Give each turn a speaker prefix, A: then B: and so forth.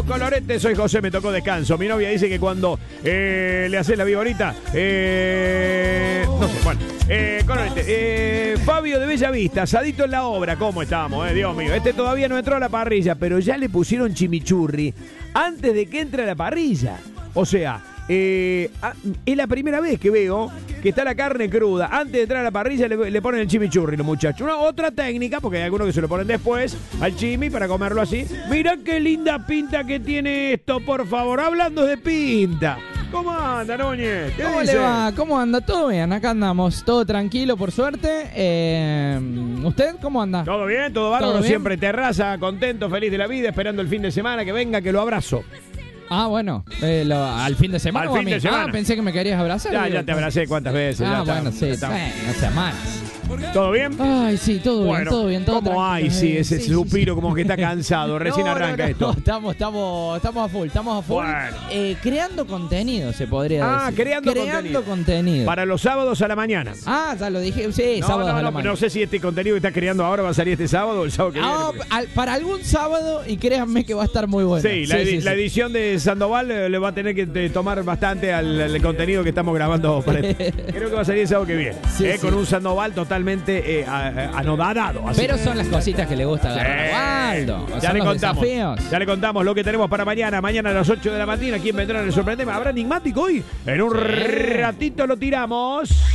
A: Chau, Colorete, soy José, me tocó descanso. Mi novia dice que cuando le haces la viborita, no sé, bueno. Colorete, Fabio de Bellavista, asadito en la obra, ¿cómo estamos? Dios mío, este todavía no entró a la parrilla, pero ya le pusieron chimichurri antes de que entre a la parrilla. O sea, es la primera vez que veo que está la carne cruda. Antes de entrar a la parrilla le ponen el chimichurri los muchachos. Otra técnica, porque hay algunos que se lo ponen después al chimi para comerlo así. Mirá qué linda pinta que tiene esto, por favor. Hablando de pinta. ¿Cómo anda, Núñez?
B: ¿Cómo dice? Le va? ¿Cómo anda? ¿Todo bien? Acá andamos. Todo tranquilo, por suerte. ¿Usted cómo anda?
A: Todo bien, todo bárbaro. Siempre terraza, contento, feliz de la vida, esperando el fin de semana que venga, que lo abrazo.
B: Ah, bueno, al fin de semana.
A: Al fin de semana.
B: Ah, pensé que me querías abrazar.
A: Ya te abracé cuántas veces.
B: Ah,
A: ya
B: bueno,
A: está,
B: sí. No sea más.
A: ¿Todo bien?
B: Ay, sí, todo bien, todo bien. Todo
A: ¿Cómo hay? Sí, ese suspiro como que está cansado. Recién arranca esto.
B: Estamos a full.
A: Bueno.
B: Creando contenido, se podría decir.
A: Creando contenido. Para los sábados a la mañana.
B: Ah, ya lo dije. Sí, sábados a la mañana.
A: No sé si este contenido que estás creando ahora va a salir este sábado o el sábado que viene.
B: Para algún sábado, y créanme que va a estar muy bueno.
A: Sí, la edición de Sandoval le va a tener que tomar bastante al contenido que estamos grabando para Creo que va a salir el sábado que viene. Con un Sandoval totalmente anodado.
B: Pero son las cositas que le gusta agarrar a Waldo.
A: Ya le contamos lo que tenemos para mañana. Mañana a las 8 de la mañana. ¿Quién vendrá en el sorprendente? ¿Habrá enigmático hoy? En un ratito lo tiramos.